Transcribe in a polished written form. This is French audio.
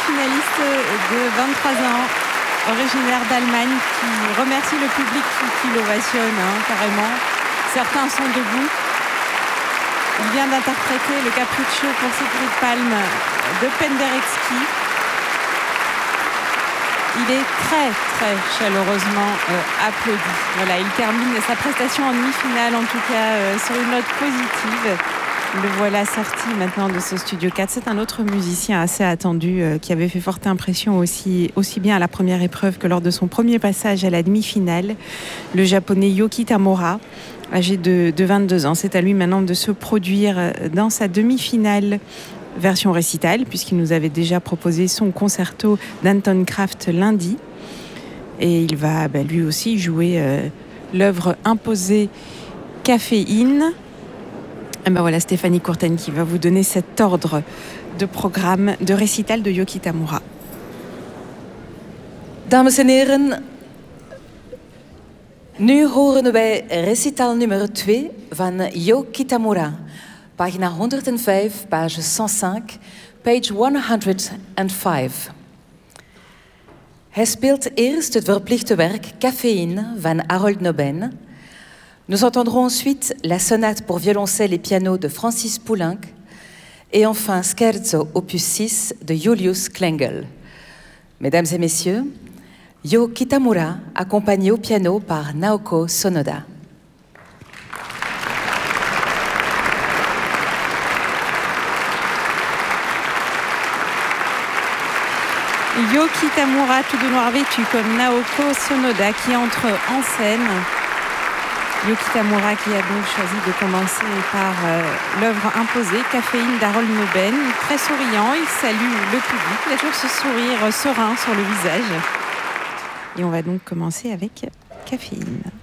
demi-finaliste de 23 ans, originaire d'Allemagne, qui remercie le public qui l'ovationne, carrément. Certains sont debout. Il vient d'interpréter le Capriccio pour Sigrid Palm de Penderecki. Il est très, très chaleureusement applaudi. Voilà, il termine sa prestation en demi-finale, en tout cas sur une note positive. Le voilà sorti maintenant de ce Studio 4. C'est un autre musicien assez attendu qui avait fait forte impression aussi bien à la première épreuve que lors de son premier passage à la demi-finale. Le japonais Yoki Tamura, âgé de 22 ans. C'est à lui maintenant de se produire dans sa demi-finale version récital, puisqu'il nous avait déjà proposé son concerto d'Anton Kraft lundi. Et il va lui aussi jouer l'œuvre imposée Caféine. Et voilà Stéphanie Courten qui va vous donner cet ordre de programme de récital de Yoki Tamura. Dames en heren, nu horen wij recital nummer 2 van Yoki Tamura. Pagina 105, page 105, page 105. Hij speelt eerst het verplichte werk Caféine van Harold Noben. Nous entendrons ensuite la sonate pour violoncelle et piano de Francis Poulenc et enfin Scherzo opus 6 de Julius Klengel. Mesdames et messieurs, Yoki Tamura accompagné au piano par Naoko Sonoda. Yoki Tamura, tout de noir vêtu comme Naoko Sonoda, qui entre en scène. Yoki Tamura qui a donc choisi de commencer par l'œuvre imposée, Caféine d'Harold Noben. Très souriant, il salue le public, il a toujours ce sourire serein sur le visage. Et on va donc commencer avec Caféine.